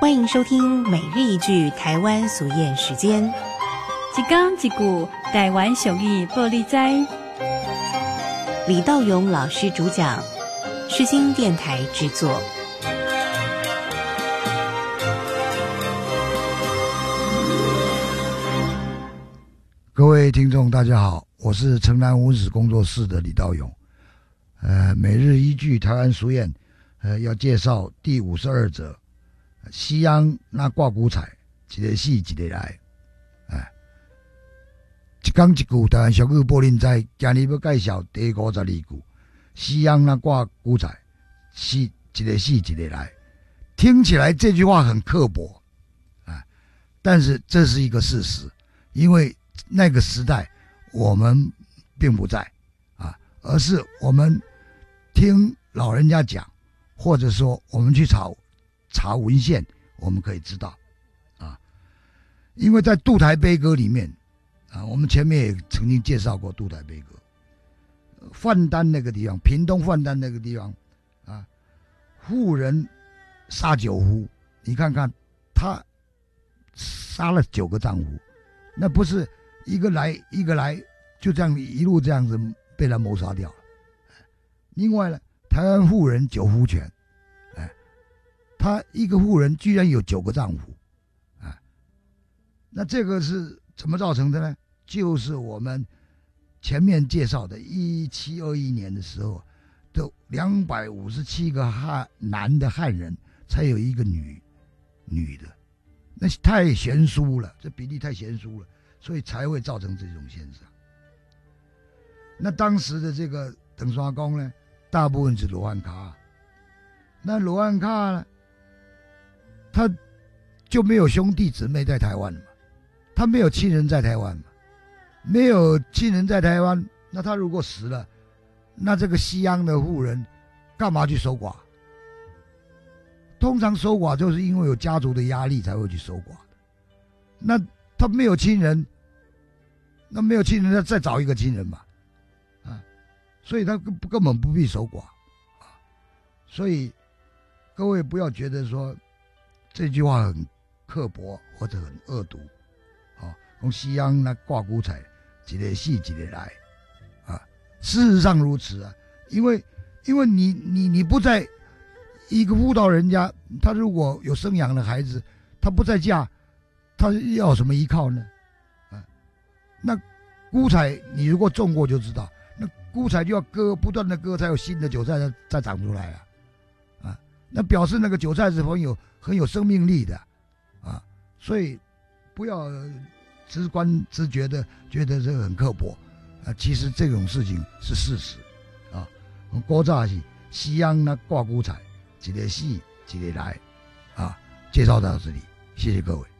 欢迎收听每日一句台湾俗谚时间。 一讲一句台湾俗语报你知。 李道勇老师主讲，世新电台制作。 各位听众大家好，我是城南五子工作室的李道勇。每日一句台湾俗谚，要介绍第52则。西洋那挂骨彩，一个死一个来。一讲一句台湾俗语报恁知，今日要介绍第52句。西洋那挂骨彩，一个死一个来。听起来这句话很刻薄，但是这是一个事实，因为那个时代我们并不在，而是我们听老人家讲，或者说我们去查文献，我们可以知道，因为在渡台悲歌里面，我们前面也曾经介绍过渡台悲歌。范丹那个地方，屏东范丹那个地方，妇人杀9夫，你看看他杀了9个丈夫，那不是一个来一个来，就这样一路这样子被他谋杀掉了。另外呢，台湾妇人9夫权。他一个妇人居然有9个丈夫，那这个是怎么造成的呢？就是我们前面介绍的1721年的时候，都257个男的汉人才有一个女的，那太悬殊了，这比例太悬殊了，所以才会造成这种现象。那当时的这个长沙公呢，大部分是罗汉脚，那罗汉脚呢，他就没有兄弟姊妹在台湾嘛，他没有亲人在台湾嘛，没有亲人在台湾，那他如果死了，那这个西洋的妇人干嘛去守寡？通常守寡就是因为有家族的压力才会去守寡的。那他没有亲人，那没有亲人再找一个亲人嘛，所以他根本不必守寡，所以各位不要觉得说这句话很刻薄或者很恶毒，讲西洋那挂骨彩，一个死一个来，事实上如此啊，因为你不在一个妇道人家，他如果有生养的孩子，他不在家，他要有什么依靠呢？那菇彩你如果种过就知道，那菇彩就要割，不断的割，才有新的韭菜再长出来啊，那表示那个韭菜是很有生命力的，所以不要直观直觉的觉得这个很刻薄，其实这种事情是事实，古早是西洋那挂骨彩，一个死一个来，介绍到这里，谢谢各位。